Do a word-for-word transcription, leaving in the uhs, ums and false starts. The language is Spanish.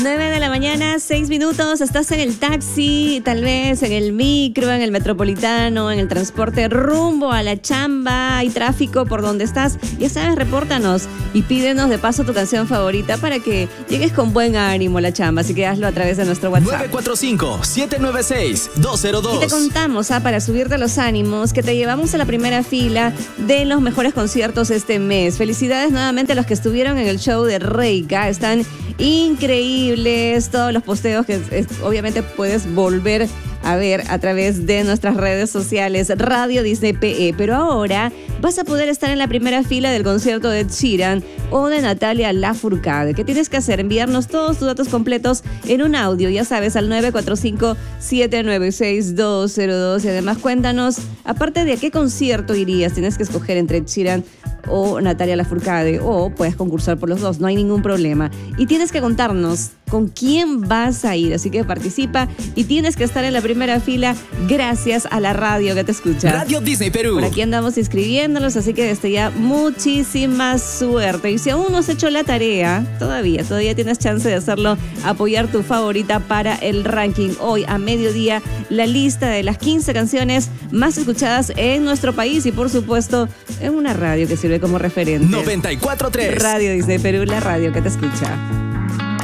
nueve de la mañana, seis minutos, estás en el taxi, tal vez en el micro, en el metropolitano, en el transporte rumbo a la chamba, hay tráfico por donde estás, ya sabes, repórtanos y pídenos de paso tu canción favorita para que llegues con buen ánimo a la chamba, así que hazlo a través de nuestro WhatsApp. nueve cuatro cinco, siete nueve seis, dos cero dos. Y te contamos, ah, para subirte los ánimos, que te llevamos a la primera fila de los mejores conciertos este mes. Felicidades nuevamente a los que estuvieron en el show de Reika, están increíbles todos los posteos que es, obviamente puedes volver a ver a través de nuestras redes sociales, Radio Disney P E. Pero ahora vas a poder estar en la primera fila del concierto de Ed Sheeran o de Natalia Lafourcade. ¿Qué tienes que hacer? Enviarnos todos tus datos completos en un audio, ya sabes, al nueve cuatro cinco, siete nueve seis, dos cero dos. Y además cuéntanos, aparte de a qué concierto irías, tienes que escoger entre Ed Sheeran o Natalia Lafourcade, o puedes concursar por los dos, no hay ningún problema. Y tienes que contarnos con quién vas a ir, así que participa y tienes que estar en la primera fila gracias a la radio que te escucha. Radio Disney Perú. Por aquí andamos inscribiéndolos, así que desde ya muchísima suerte. Y si aún no has hecho la tarea, todavía, todavía tienes chance de hacerlo, apoyar tu favorita para el ranking. Hoy a mediodía, la lista de las quince canciones más escuchadas en nuestro país y por supuesto en una radio que sirve como referente. noventa y cuatro punto tres. Radio Disney Perú, la radio que te escucha.